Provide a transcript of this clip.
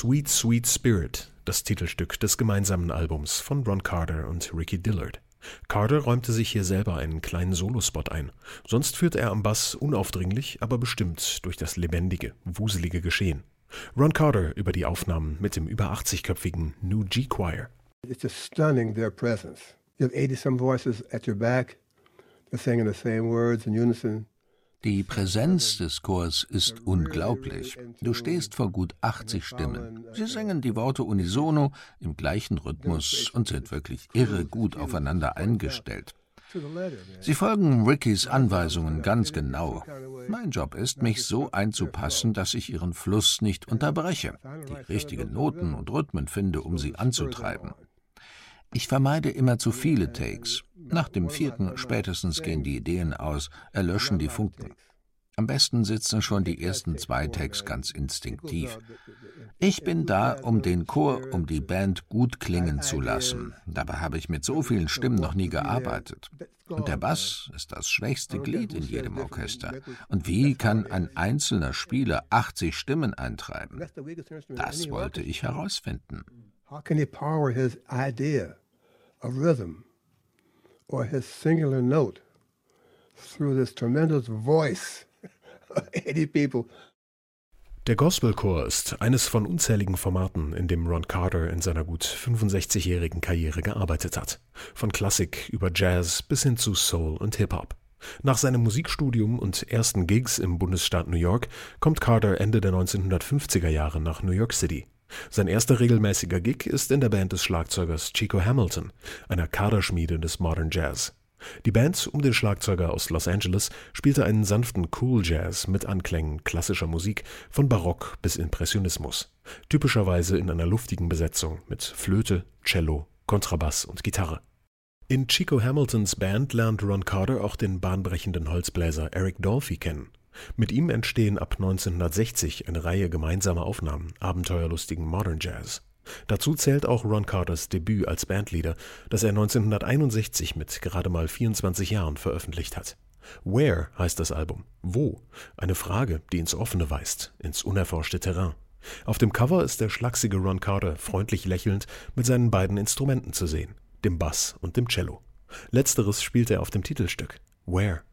Sweet Sweet Spirit, das Titelstück des gemeinsamen Albums von Ron Carter und Ricky Dillard. Carter räumte sich hier selber einen kleinen Solospot ein. Sonst führt er am Bass unaufdringlich, aber bestimmt durch das lebendige, wuselige Geschehen. Ron Carter über die Aufnahmen mit dem über 80-köpfigen New G Choir. It's just stunning, their presence. You have 80-some voices at your back. They're singing the same words in unison. Die Präsenz des Chors ist unglaublich. Du stehst vor gut 80 Stimmen. Sie singen die Worte unisono im gleichen Rhythmus und sind wirklich irre gut aufeinander eingestellt. Sie folgen Rickys Anweisungen ganz genau. Mein Job ist, mich so einzupassen, dass ich ihren Fluss nicht unterbreche, die richtigen Noten und Rhythmen finde, um sie anzutreiben. Ich vermeide immer zu viele Takes. Nach dem 4. spätestens gehen die Ideen aus, erlöschen die Funken. Am besten sitzen schon die ersten 2 Takes ganz instinktiv. Ich bin da, um den Chor, um die Band gut klingen zu lassen. Dabei habe ich mit so vielen Stimmen noch nie gearbeitet. Und der Bass ist das schwächste Glied in jedem Orchester. Und wie kann ein einzelner Spieler 80 Stimmen eintreiben? Das wollte ich herausfinden. How can he power his idea of rhythm or his singular note through this tremendous voice of 80 people? Der Gospelchor ist eines von unzähligen Formaten, in dem Ron Carter in seiner gut 65-jährigen Karriere gearbeitet hat. Von Klassik über Jazz bis hin zu Soul und Hip-Hop. Nach seinem Musikstudium und ersten Gigs im Bundesstaat New York kommt Carter Ende der 1950er Jahre nach New York City. Sein erster regelmäßiger Gig ist in der Band des Schlagzeugers Chico Hamilton, einer Kaderschmiede des Modern Jazz. Die Band um den Schlagzeuger aus Los Angeles spielte einen sanften Cool Jazz mit Anklängen klassischer Musik von Barock bis Impressionismus, typischerweise in einer luftigen Besetzung mit Flöte, Cello, Kontrabass und Gitarre. In Chico Hamiltons Band lernt Ron Carter auch den bahnbrechenden Holzbläser Eric Dolphy kennen. Mit ihm entstehen ab 1960 eine Reihe gemeinsamer Aufnahmen abenteuerlustigen Modern Jazz. Dazu zählt auch Ron Carters Debüt als Bandleader, das er 1961 mit gerade mal 24 Jahren veröffentlicht hat. Where heißt das Album. Wo? Eine Frage, die ins Offene weist, ins unerforschte Terrain. Auf dem Cover ist der schlachsige Ron Carter freundlich lächelnd mit seinen beiden Instrumenten zu sehen, dem Bass und dem Cello. Letzteres spielt er auf dem Titelstück. Where?